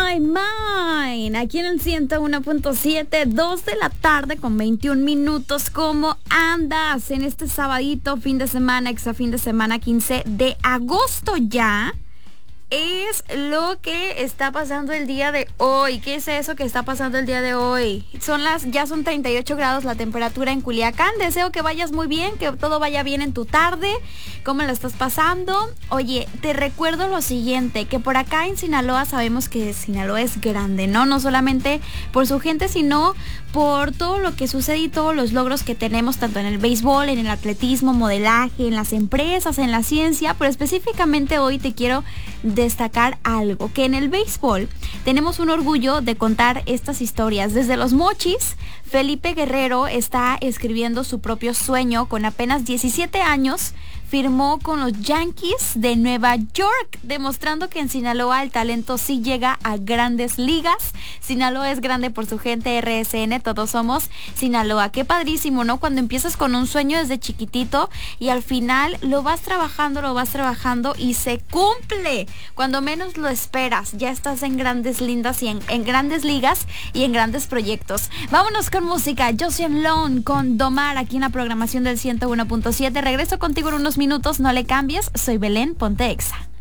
My Mind, aquí en el 101.7, 2 de la tarde con 21 minutos. ¿Cómo andas en este sabadito, fin de semana, fin de semana 15 de agosto ya? Es lo que está pasando el día de hoy. ¿Qué es eso que está pasando el día de hoy? Ya son 38 grados la temperatura en Culiacán. Deseo que vayas muy bien, que todo vaya bien en tu tarde. ¿Cómo la estás pasando? Oye, te recuerdo lo siguiente, que por acá en Sinaloa sabemos que Sinaloa es grande, ¿no? No solamente por su gente, sino por todo lo que sucede y todos los logros que tenemos, tanto en el béisbol, en el atletismo, modelaje, en las empresas, en la ciencia. Pero específicamente hoy te quiero destacar algo, que en el béisbol tenemos un orgullo de contar estas historias. Desde los Mochis, Felipe Guerrero está escribiendo su propio sueño. Con apenas 17 años firmó con los Yankees de Nueva York, demostrando que en Sinaloa el talento sí llega a grandes ligas. Sinaloa es grande por su gente. RSN, todos somos Sinaloa. Qué padrísimo, ¿no? Cuando empiezas con un sueño desde chiquitito y al final lo vas trabajando y se cumple. Cuando menos lo esperas, ya estás en grandes ligas y en grandes ligas y en grandes proyectos. Vámonos con música. Josie Lone con Domar aquí en la programación del 101.7. Regreso contigo en unos minutos, no le cambies. Soy Belén, ponte Exa.